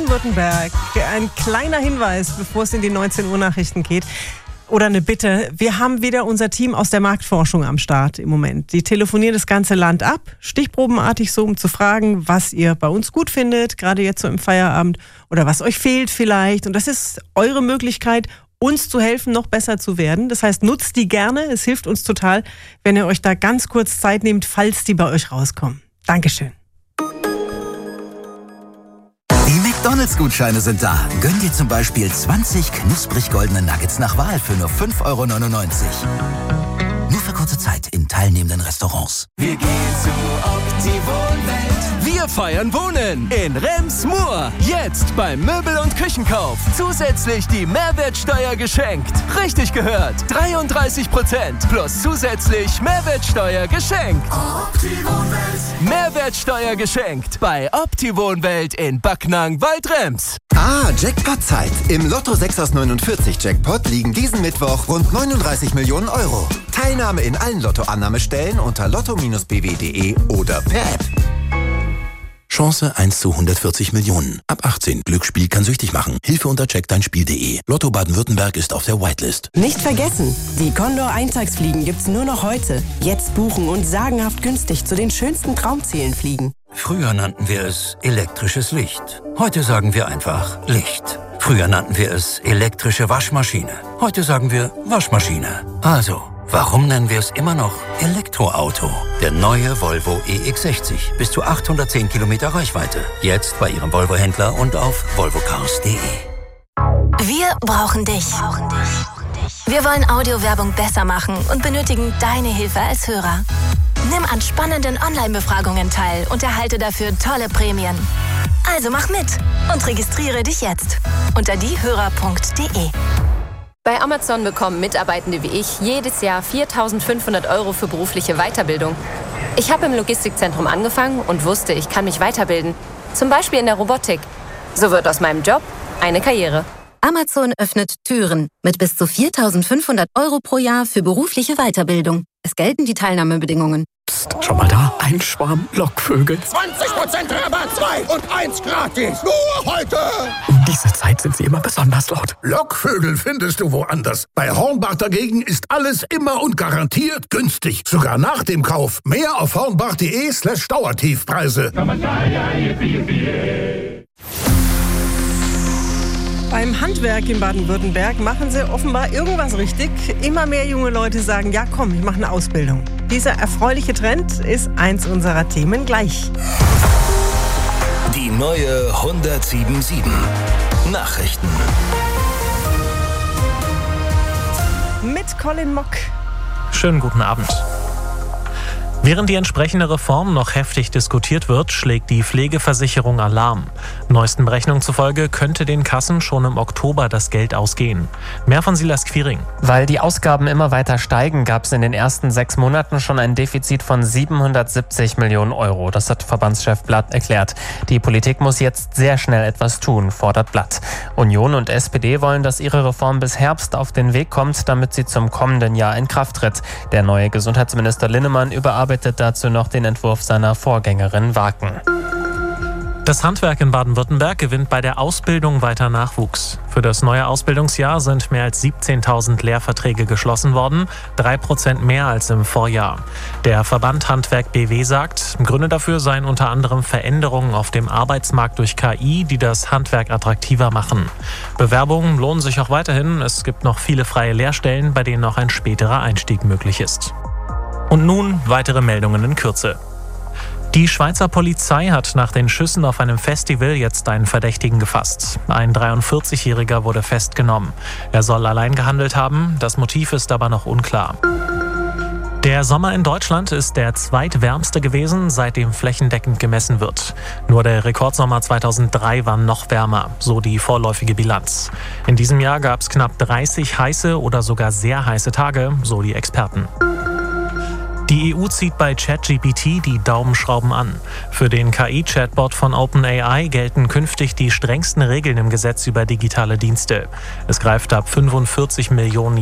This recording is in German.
Baden-Württemberg. Ein kleiner Hinweis, bevor es in die 19 Uhr Nachrichten geht. Oder eine Bitte. Wir haben wieder unser Team aus der Marktforschung am Start im Moment. Die telefonieren das ganze Land ab, stichprobenartig so, um zu fragen, was ihr bei uns gut findet, gerade jetzt so im Feierabend, oder was euch fehlt vielleicht. Und das ist eure Möglichkeit, uns zu helfen, noch besser zu werden. Das heißt, nutzt die gerne. Es hilft uns total, wenn ihr euch da ganz kurz Zeit nehmt, falls die bei euch rauskommen. Dankeschön. Die McDonalds-Gutscheine sind da. Gönn dir zum Beispiel 20 knusprig goldene Nuggets nach Wahl für nur 5,99 €. Nur für kurze Zeit in teilnehmenden Restaurants. Wir gehen zu Opti-Wohnwelt. Wir feiern Wohnen in Rems-Murr. Jetzt beim Möbel- und Küchenkauf zusätzlich die Mehrwertsteuer geschenkt. Richtig gehört, 33% plus zusätzlich Mehrwertsteuer geschenkt. Opti-Wohnwelt. Mehrwertsteuer geschenkt bei Opti-Wohnwelt in Backnang-Waldrems. Jackpot-Zeit. Im Lotto 6 aus 49 Jackpot liegen diesen Mittwoch rund 39 Millionen €. Teilnahme in allen Lotto-Annahmestellen unter lotto-bw.de oder per App. Chance 1 zu 140 Millionen. Ab 18. Glücksspiel kann süchtig machen. Hilfe unter checkdeinspiel.de. Lotto Baden-Württemberg ist auf der Whitelist. Nicht vergessen, die Condor-Eintagsfliegen gibt's nur noch heute. Jetzt buchen und sagenhaft günstig zu den schönsten Traumzielen fliegen. Früher nannten wir es elektrisches Licht. Heute sagen wir einfach Licht. Früher nannten wir es elektrische Waschmaschine. Heute sagen wir Waschmaschine. Also, warum nennen wir es immer noch Elektroauto? Der neue Volvo EX60. Bis zu 810 Kilometer Reichweite. Jetzt bei Ihrem Volvo-Händler und auf volvocars.de. Wir brauchen dich. Wir wollen Audiowerbung besser machen und benötigen deine Hilfe als Hörer. Nimm an spannenden Online-Befragungen teil und erhalte dafür tolle Prämien. Also mach mit und registriere dich jetzt unter diehörer.de. Bei Amazon bekommen Mitarbeitende wie ich jedes Jahr 4.500 € für berufliche Weiterbildung. Ich habe im Logistikzentrum angefangen und wusste, ich kann mich weiterbilden. Zum Beispiel in der Robotik. So wird aus meinem Job eine Karriere. Amazon öffnet Türen mit bis zu 4.500 € pro Jahr für berufliche Weiterbildung. Es gelten die Teilnahmebedingungen. Psst, schon mal da? Ein Schwarm Lockvögel. 20% Rabatt, 2 und 1 gratis. Nur heute. Um diese Zeit sind sie immer besonders laut. Lockvögel findest du woanders. Bei Hornbach dagegen ist alles immer und garantiert günstig. Sogar nach dem Kauf. Mehr auf hornbach.de/Dauertiefpreise. Beim Handwerk in Baden-Württemberg machen sie offenbar irgendwas richtig. Immer mehr junge Leute sagen, ja komm, ich mache eine Ausbildung. Dieser erfreuliche Trend ist eins unserer Themen gleich. Die neue 107.7 Nachrichten. Mit Colin Mock. Schönen guten Abend. Während die entsprechende Reform noch heftig diskutiert wird, schlägt die Pflegeversicherung Alarm. Neuesten Berechnungen zufolge könnte den Kassen schon im Oktober das Geld ausgehen. Mehr von Silas Quiring. Weil die Ausgaben immer weiter steigen, gab es in den ersten 6 Monaten schon ein Defizit von 770 Millionen €. Das hat Verbandschef Blatt erklärt. Die Politik muss jetzt sehr schnell etwas tun, fordert Blatt. Union und SPD wollen, dass ihre Reform bis Herbst auf den Weg kommt, damit sie zum kommenden Jahr in Kraft tritt. Der neue Gesundheitsminister Linnemann überarbeitet dazu noch den Entwurf seiner Vorgängerin Waken. Das Handwerk in Baden-Württemberg gewinnt bei der Ausbildung weiter Nachwuchs. Für das neue Ausbildungsjahr sind mehr als 17.000 Lehrverträge geschlossen worden, 3% mehr als im Vorjahr. Der Verband Handwerk BW sagt, Gründe dafür seien unter anderem Veränderungen auf dem Arbeitsmarkt durch KI, die das Handwerk attraktiver machen. Bewerbungen lohnen sich auch weiterhin. Es gibt noch viele freie Lehrstellen, bei denen auch ein späterer Einstieg möglich ist. Und nun weitere Meldungen in Kürze. Die Schweizer Polizei hat nach den Schüssen auf einem Festival jetzt einen Verdächtigen gefasst. Ein 43-Jähriger wurde festgenommen. Er soll allein gehandelt haben, das Motiv ist aber noch unklar. Der Sommer in Deutschland ist der zweitwärmste gewesen, seitdem flächendeckend gemessen wird. Nur der Rekordsommer 2003 war noch wärmer, so die vorläufige Bilanz. In diesem Jahr gab es knapp 30 heiße oder sogar sehr heiße Tage, so die Experten. Die EU zieht bei ChatGPT die Daumenschrauben an. Für den KI-Chatbot von OpenAI gelten künftig die strengsten Regeln im Gesetz über digitale Dienste. Es greift ab 45 Millionen